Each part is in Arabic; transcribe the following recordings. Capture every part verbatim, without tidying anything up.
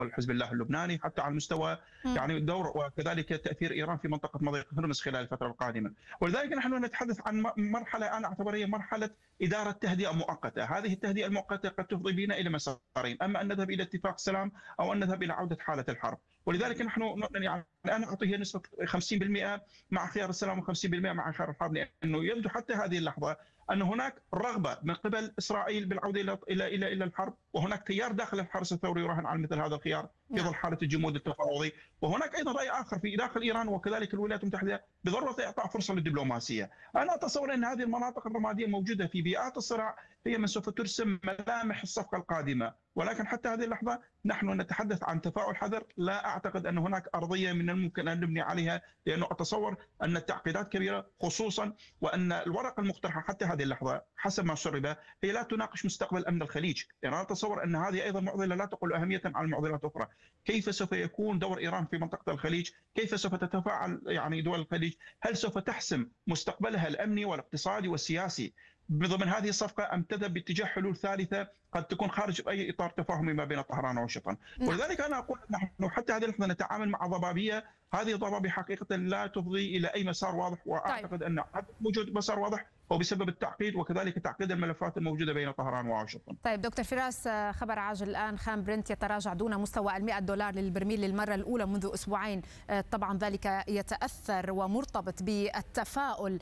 حزب الله اللبناني، حتى على مستوى يعني دور وكذلك تاثير ايران في منطقه مضيق هرمز خلال الفتره القادمه، ولذلك نحن نتحدث عن مرحله انا اعتبرها هي مرحله اداره تهدئه مؤقته، هذه التهدئه المؤقته قد تفضي بنا الى مسارين، اما ان نذهب الى اتفاق سلام او ان نذهب الى عوده حاله الحرب، ولذلك نحن يعني انا اعطيه نسبه خمسين بالمئة مع خيار السلام و50% مع خيار الحرب، لانه يبدو حتى هذه اللحظه ان هناك رغبه من قبل اسرائيل بالعوده الى الى الى, إلى الحرب، وهناك تيار داخل الحرس الثوري يراهن على مثل هذا الخيار في ظل حاله الجمود التفاوضي، وهناك ايضا راي اخر في داخل ايران وكذلك الولايات المتحده بضروره اعطاء فرصه للدبلوماسيه. انا اتصور ان هذه المناطق الرماديه الموجوده في بيئات الصراع هي من سوف ترسم ملامح الصفقه القادمه، ولكن حتى هذه اللحظه نحن نتحدث عن تفاؤل حذر، لا اعتقد ان هناك ارضيه من الممكن ان نبني عليها، لانه اتصور ان التعقيدات كبيره، خصوصا وان الورقه المقترحه حتى هذه اللحظه حسب ما سرب هي لا تناقش مستقبل امن الخليج، يعني انا اتصور ان هذه ايضا معضله لا تقل اهميه عن المعضلات الاخرى، كيف سوف يكون دور ايران في منطقه الخليج؟ كيف سوف تتفاعل يعني دول الخليج؟ هل سوف تحسم مستقبلها الامني والاقتصادي والسياسي ضمن هذه الصفقه ام تذهب باتجاه حلول ثالثه قد تكون خارج اي اطار تفاهمي ما بين طهران وواشنطن؟ ولذلك انا اقول نحن حتى هذه اللحظه نتعامل مع ضبابيه، هذه الضبابيه حقيقه لا تفضي الى اي مسار واضح، واعتقد طيب. ان عدم وجود مسار واضح هو بسبب التعقيد وكذلك تعقيد الملفات الموجوده بين طهران وواشنطن. طيب دكتور فراس، خبر عاجل الان، خام برنت يتراجع دون مستوى ال مئة دولار للبرميل للمره الاولى منذ اسبوعين، طبعا ذلك يتاثر ومرتبط بالتفاؤل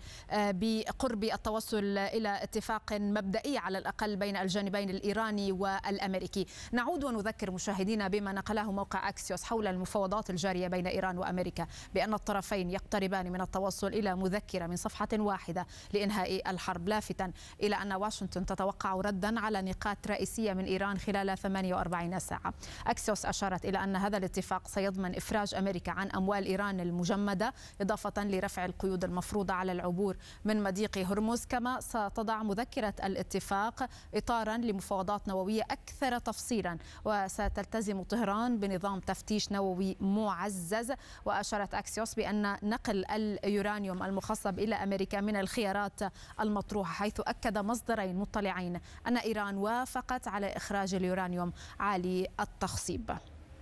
بقرب التوصل الى اتفاق مبدئي على الاقل بين الجانبين الايراني والامريكي. نعود ونذكر مشاهدينا بما نقله موقع اكسيوس حول المفاوضات الجاريه بين ايران وامريكا بان الطرفين يقتربان من التوصل الى مذكره من صفحه واحده لانهاء الحرب، لافتا إلى أن واشنطن تتوقع ردا على نقاط رئيسية من إيران خلال ثمانية وأربعين ساعة. أكسيوس أشارت إلى أن هذا الاتفاق سيضمن إفراج أمريكا عن أموال إيران المجمدة، إضافة لرفع القيود المفروضة على العبور من مضيق هرمز، كما ستضع مذكرة الاتفاق إطارا لمفاوضات نووية أكثر تفصيلا، وستلتزم طهران بنظام تفتيش نووي معزز. وأشارت أكسيوس بأن نقل اليورانيوم المخصب إلى أمريكا من الخيارات المطروحة، حيث أكد مصدرين مطلعين أن إيران وافقت على إخراج اليورانيوم عالي التخصيب.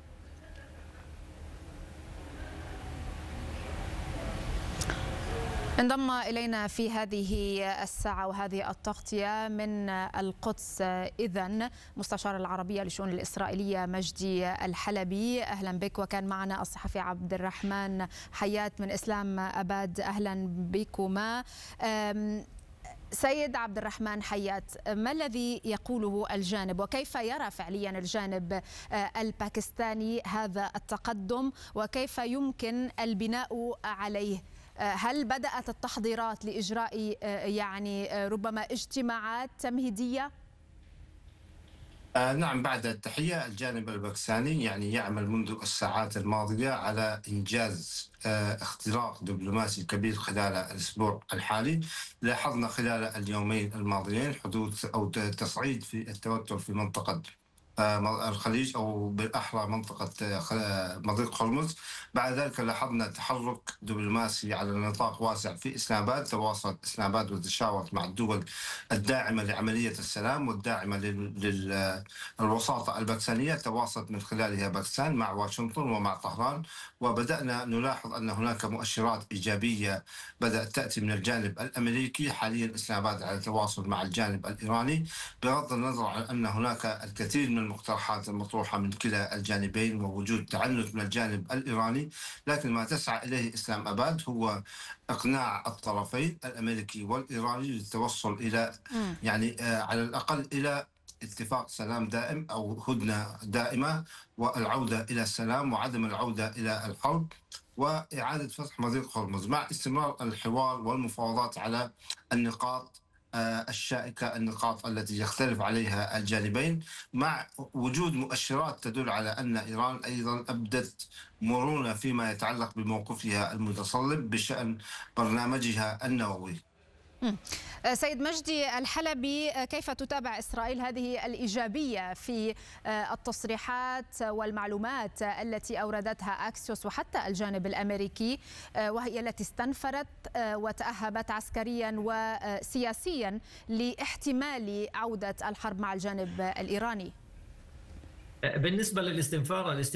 انضم إلينا في هذه الساعة وهذه التغطية من القدس إذن مستشار العربية للشؤون الإسرائيلية مجدي الحلبي، أهلا بك. وكان معنا الصحفي عبد الرحمن حيات من إسلام أباد، أهلا بكما. سيد عبد الرحمن حيات، ما الذي يقوله الجانب وكيف يرى فعليا الجانب الباكستاني هذا التقدم وكيف يمكن البناء عليه؟ هل بدأت التحضيرات لإجراء يعني ربما اجتماعات تمهيدية؟ آه نعم، بعد التحية، الجانب الباكستاني يعني يعمل منذ الساعات الماضية على إنجاز آه اختراق دبلوماسي كبير خلال الأسبوع الحالي. لاحظنا خلال اليومين الماضيين حدوث أو تصعيد في التوتر في منطقة الخليج أو بالأحرى منطقة مضيق هرمز. بعد ذلك لاحظنا تحرك دبلوماسي على نطاق واسع في إسلام آباد، تواصل إسلام آباد وتشاورت مع الدول الداعمة لعملية السلام والداعمة للوساطة الباكستانية، تواصلت من خلالها باكستان مع واشنطن ومع طهران، وبدأنا نلاحظ أن هناك مؤشرات إيجابية بدأت تأتي من الجانب الأمريكي. حاليا إسلام آباد على تواصل مع الجانب الإيراني، بغض النظر عن أن هناك الكثير من المقترحات المطروحة من كلا الجانبين ووجود تعنت من الجانب الإيراني، لكن ما تسعى إليه إسلام آباد هو إقناع الطرفين الأمريكي والإيراني للتوصل إلى يعني آه على الأقل إلى اتفاق سلام دائم أو هدنة دائمة، والعودة إلى السلام وعدم العودة إلى الحرب، وإعادة فتح مضيق هرمز مع استمرار الحوار والمفاوضات على النقاط الشائكة، النقاط التي يختلف عليها الجانبين، مع وجود مؤشرات تدل على أن إيران أيضا أبدت مرونة فيما يتعلق بموقفها المتصلب بشأن برنامجها النووي. سيد مجدي الحلبي، كيف تتابع إسرائيل هذه الإيجابية في التصريحات والمعلومات التي أوردتها أكسيوس وحتى الجانب الأمريكي، وهي التي استنفرت وتأهبت عسكريا وسياسيا لاحتمال عودة الحرب مع الجانب الإيراني؟ بالنسبة للاستنفار